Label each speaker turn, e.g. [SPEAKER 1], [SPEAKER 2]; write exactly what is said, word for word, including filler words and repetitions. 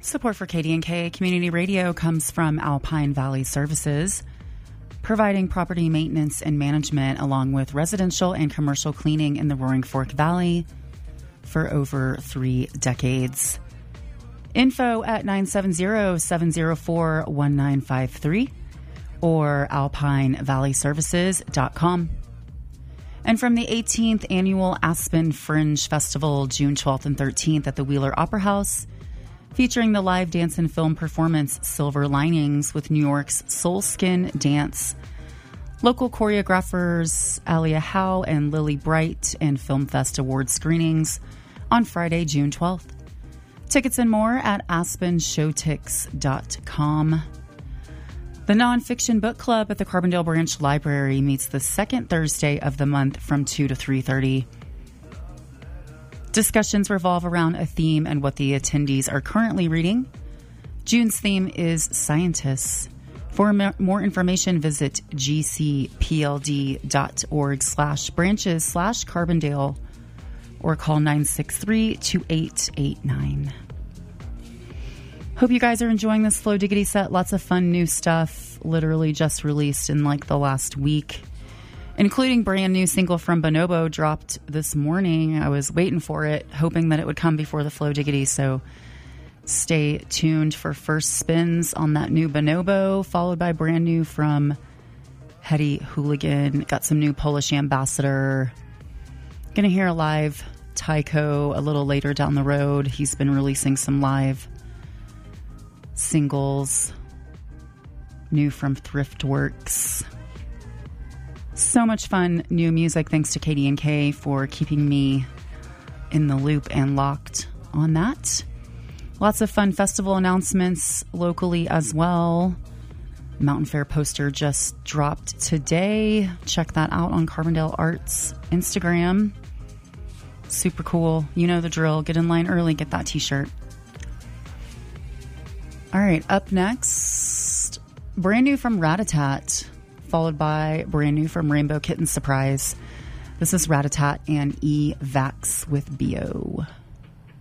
[SPEAKER 1] Support for K D and K Community Radio comes from Alpine Valley Services, providing property maintenance and management along with residential and commercial cleaning in the Roaring Fork Valley for over three decades. Info at nine seven zero, seven zero four, one nine five three or alpine valley services dot com. And from the eighteenth Annual Aspen Fringe Festival, June twelfth and thirteenth at the Wheeler Opera House, featuring the live dance and film performance Silver Linings with New York's Soul Skin Dance. Local choreographers Alia Howe and Lily Bright, and Film Fest award screenings on Friday, June twelfth. Tickets and more at aspen showtix dot com. The Nonfiction Book Club at the Carbondale Branch Library meets the second Thursday of the month from two to three thirty. Discussions revolve around a theme and what the attendees are currently reading. June's theme is scientists. For more information, visit gcpld.org slash branches slash Carbondale or call nine six three, two eight eight nine. Hope you guys are enjoying this Flow Diggity set. Lots of fun new stuff, literally just released in like the last week, including brand new single from Bonobo dropped this morning. I was waiting for it, hoping that it would come before the Flow Diggity, so stay tuned for first spins on that new Bonobo, followed by brand new from Hetty Hooligan. Got some new Polish Ambassador. Gonna hear a live Tycho a little later down the road. He's been releasing some live singles. New from Thriftworks. So much fun new music. Thanks to K D and K for keeping me in the loop and locked on that. Lots of fun festival announcements locally as well. Mountain Fair poster just dropped today. Check that out on Carbondale Arts Instagram. Super cool. You know the drill. Get in line early. Get that t-shirt. All right. Up next, brand new from Ratatat, followed by brand new from Rainbow Kitten Surprise. This is Ratatat and E-Vax with B O.